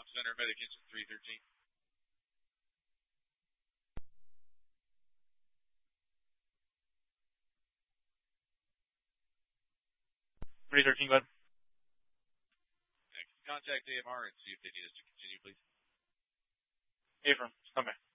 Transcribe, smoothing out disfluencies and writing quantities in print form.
Center, Medic Engine 313. 313, go ahead. Contact AMR and see if they need us to continue, please. Affirm, stand by.